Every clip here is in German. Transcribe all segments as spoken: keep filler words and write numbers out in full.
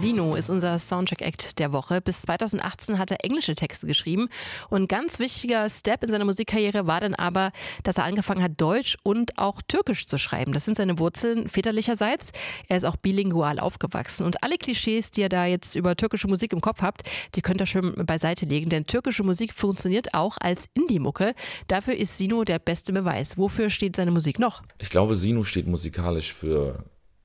Sino ist unser Soundcheck-Act der Woche. Bis zweitausendachtzehn hat er englische Texte geschrieben. Und ein ganz wichtiger Step in seiner Musikkarriere war dann aber, dass er angefangen hat, Deutsch und auch Türkisch zu schreiben. Das sind seine Wurzeln väterlicherseits. Er ist auch bilingual aufgewachsen. Und alle Klischees, die ihr da jetzt über türkische Musik im Kopf habt, die könnt ihr schon beiseite legen. Denn türkische Musik funktioniert auch als Indie-Mucke. Dafür ist Sino der beste Beweis. Wofür steht seine Musik noch? Ich glaube, Sino steht musikalisch für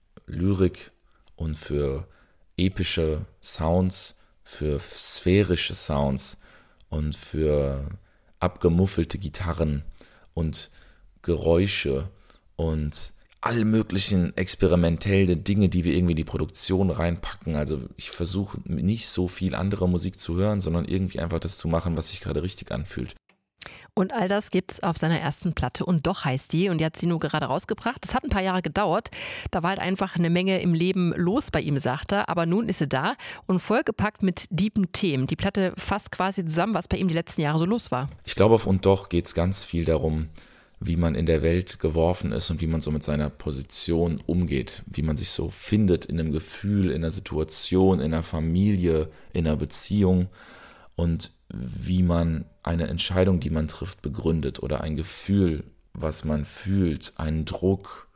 Lyrik und für epische Sounds, für sphärische Sounds und für abgemuffelte Gitarren und Geräusche und alle möglichen experimentellen Dinge, die wir irgendwie in die Produktion reinpacken. Also ich versuche nicht so viel andere Musik zu hören, sondern irgendwie einfach das zu machen, was sich gerade richtig anfühlt. Und all das gibt's auf seiner ersten Platte. Und doch heißt die, und die hat Sino gerade rausgebracht. Das hat ein paar Jahre gedauert. Da war halt einfach eine Menge im Leben los bei ihm, sagt er. Aber nun ist sie da und vollgepackt mit deepen Themen. Die Platte fasst quasi zusammen, was bei ihm die letzten Jahre so los war. Ich glaube, auf Und doch geht's ganz viel darum, wie man in der Welt geworfen ist und wie man so mit seiner Position umgeht. Wie man sich so findet in einem Gefühl, in einer Situation, in einer Familie, in einer Beziehung. Und wie man eine Entscheidung, die man trifft, begründet oder ein Gefühl, was man fühlt, einen Druck,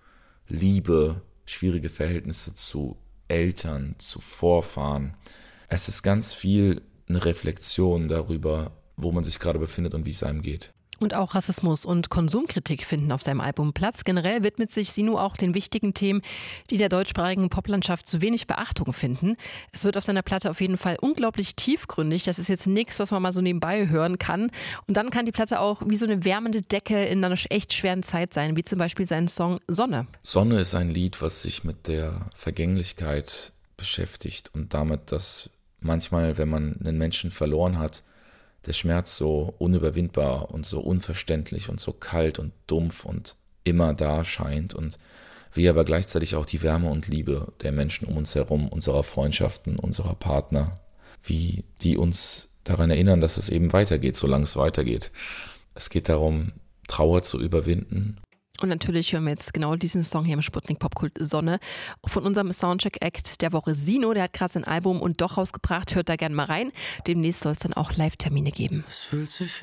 Liebe, schwierige Verhältnisse zu Eltern, zu Vorfahren. Es ist ganz viel eine Reflexion darüber, wo man sich gerade befindet und wie es einem geht. Und auch Rassismus und Konsumkritik finden auf seinem Album Platz. Generell widmet sich Sino auch den wichtigen Themen, die der deutschsprachigen Poplandschaft zu wenig Beachtung finden. Es wird auf seiner Platte auf jeden Fall unglaublich tiefgründig. Das ist jetzt nichts, was man mal so nebenbei hören kann. Und dann kann die Platte auch wie so eine wärmende Decke in einer echt schweren Zeit sein, wie zum Beispiel sein Song Sonne. Sonne ist ein Lied, was sich mit der Vergänglichkeit beschäftigt und damit, dass manchmal, wenn man einen Menschen verloren hat, der Schmerz so unüberwindbar und so unverständlich und so kalt und dumpf und immer da scheint und wir aber gleichzeitig auch die Wärme und Liebe der Menschen um uns herum, unserer Freundschaften, unserer Partner, wie die uns daran erinnern, dass es eben weitergeht, solange es weitergeht. Es geht darum, Trauer zu überwinden. Und natürlich hören wir jetzt genau diesen Song hier im Sputnik Popkult Sonne von unserem Soundcheck-Act der Woche Sino. Der hat gerade sein Album Und doch rausgebracht. Hört da gerne mal rein. Demnächst soll es dann auch Live-Termine geben. Es fühlt sich